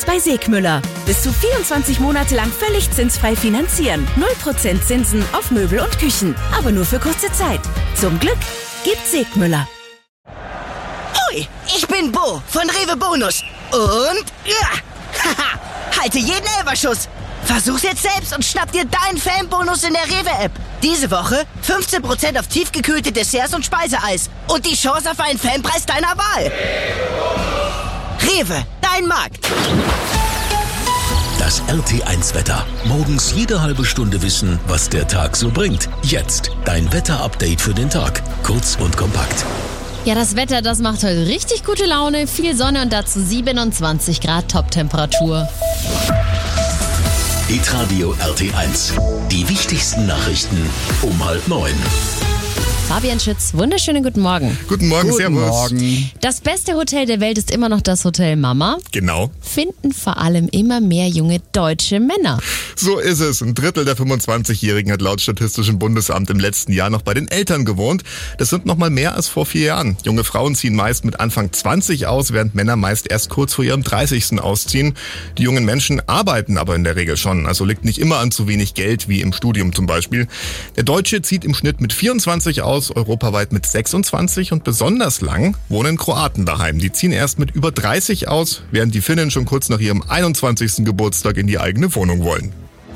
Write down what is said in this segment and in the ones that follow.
jetzt bei Segmüller. Bis zu 24 Monate lang völlig zinsfrei finanzieren. 0% Zinsen auf Möbel und Küchen. Aber nur für kurze Zeit. Zum Glück gibt Segmüller. Hui, ich bin Bo von Rewe Bonus. Und halte jeden Elferschuss. Versuch's jetzt selbst und schnapp dir deinen Fanbonus in der Rewe-App. Diese Woche 15% auf tiefgekühlte Desserts und Speiseeis. Und die Chance auf einen Fanpreis deiner Wahl. Rewe, dein Markt. Das RT1-Wetter. Morgens jede halbe Stunde wissen, was der Tag so bringt. Jetzt dein Wetter-Update für den Tag. Kurz und kompakt. Ja, das Wetter, das macht heute richtig gute Laune. Viel Sonne und dazu 27 Grad Top-Temperatur. Hitradio RT1. Die wichtigsten Nachrichten um 8:30. Fabian Schütz, wunderschönen guten Morgen. Guten Morgen, Guten servus. Morgen. Das beste Hotel der Welt ist immer noch das Hotel Mama. Genau. Finden vor allem immer mehr junge deutsche Männer. So ist es. Ein Drittel der 25-Jährigen hat laut Statistischem Bundesamt im letzten Jahr noch bei den Eltern gewohnt. Das sind noch mal mehr als vor 4 Jahren. Junge Frauen ziehen meist mit Anfang 20 aus, während Männer meist erst kurz vor ihrem 30. ausziehen. Die jungen Menschen arbeiten aber in der Regel schon. Also liegt nicht immer an zu wenig Geld, wie im Studium zum Beispiel. Der Deutsche zieht im Schnitt mit 24 aus, europaweit mit 26 und besonders lang wohnen Kroaten daheim. Die ziehen erst mit über 30 aus, während die Finnen schon kurz nach ihrem 21. Geburtstag in die eigene Wohnung wollen.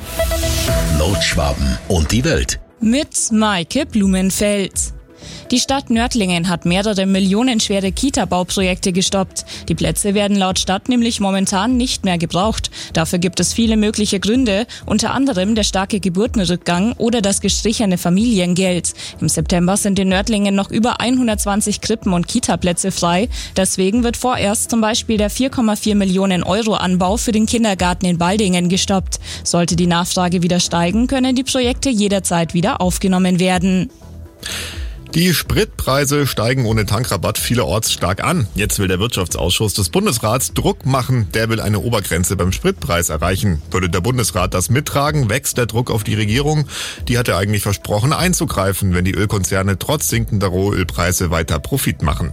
Nordschwaben und die Welt. Mit Maike Blumenfeld. Die Stadt Nördlingen hat mehrere millionenschwere Kita-Bauprojekte gestoppt. Die Plätze werden laut Stadt nämlich momentan nicht mehr gebraucht. Dafür gibt es viele mögliche Gründe, unter anderem der starke Geburtenrückgang oder das gestrichene Familiengeld. Im September sind in Nördlingen noch über 120 Krippen- und Kita-Plätze frei. Deswegen wird vorerst zum Beispiel der 4,4 Millionen Euro Anbau für den Kindergarten in Baldingen gestoppt. Sollte die Nachfrage wieder steigen, können die Projekte jederzeit wieder aufgenommen werden. Die Spritpreise steigen ohne Tankrabatt vielerorts stark an. Jetzt will der Wirtschaftsausschuss des Bundesrats Druck machen. Der will eine Obergrenze beim Spritpreis erreichen. Würde der Bundesrat das mittragen, wächst der Druck auf die Regierung. Die hatte eigentlich versprochen einzugreifen, wenn die Ölkonzerne trotz sinkender Rohölpreise weiter Profit machen.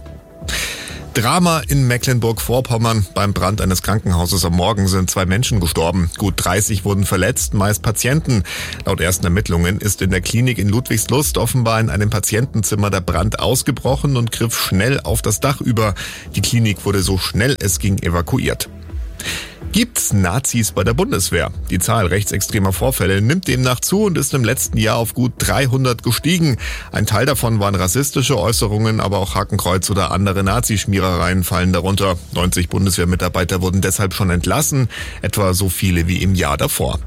Drama in Mecklenburg-Vorpommern. Beim Brand eines Krankenhauses am Morgen sind 2 Menschen gestorben. Gut 30 wurden verletzt, meist Patienten. Laut ersten Ermittlungen ist in der Klinik in Ludwigslust offenbar in einem Patientenzimmer der Brand ausgebrochen und griff schnell auf das Dach über. Die Klinik wurde so schnell es ging evakuiert. Gibt's Nazis bei der Bundeswehr? Die Zahl rechtsextremer Vorfälle nimmt demnach zu und ist im letzten Jahr auf gut 300 gestiegen. Ein Teil davon waren rassistische Äußerungen, aber auch Hakenkreuz oder andere Nazischmierereien fallen darunter. 90 Bundeswehrmitarbeiter wurden deshalb schon entlassen, etwa so viele wie im Jahr davor.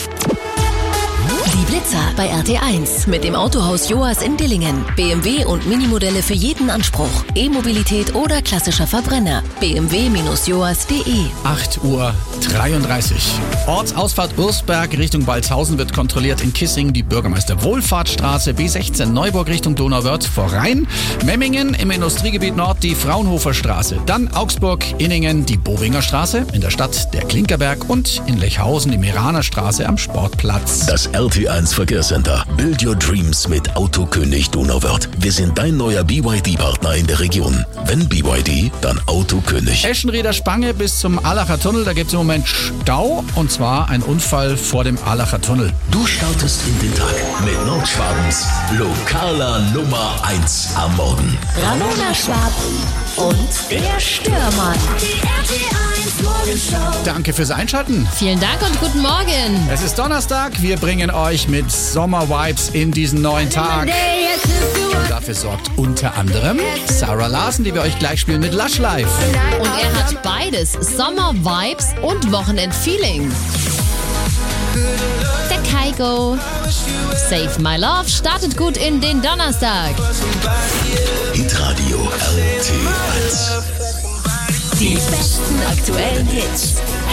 Die Blitzer bei RT1 mit dem Autohaus Joas in Dillingen. BMW und Minimodelle für jeden Anspruch. E-Mobilität oder klassischer Verbrenner. bmw-joas.de. 8:33 Uhr. Ortsausfahrt Ursberg Richtung Balzhausen wird kontrolliert in Kissing. Die Bürgermeister-Wohlfahrtsstraße B16 Neuburg Richtung Donauwörth vor Rhein. Memmingen im Industriegebiet Nord die Fraunhofer Straße. Dann Augsburg-Inningen die Bowinger Straße. In der Stadt der Klinkerberg und in Lechhausen die Meraner Straße am Sportplatz. Das RT1 Verkehrscenter. Build your dreams mit Autokönig Donauwörth. Wir sind dein neuer BYD-Partner in der Region. Wenn BYD, dann Autokönig. Eschenrieder Spange bis zum Allacher Tunnel. Da gibt es im Moment Stau. Und zwar ein Unfall vor dem Allacher Tunnel. Du startest in den Tag mit Nordschwabens lokaler Nummer 1 am Morgen. Ramona Schwab und der Störmann. Die RT1 Morgenshow. Danke fürs Einschalten. Vielen Dank und guten Morgen. Es ist Donnerstag. Wir bringen euch mit Sommer-Vibes in diesen neuen Tag. Und dafür sorgt unter anderem Sarah Larsen, die wir euch gleich spielen mit Lush Life. Und er hat beides, Sommer-Vibes und Wochenend-Feeling. Der Kaigo. Save My Love startet gut in den Donnerstag. Hitradio RT1. Die besten aktuellen Hits.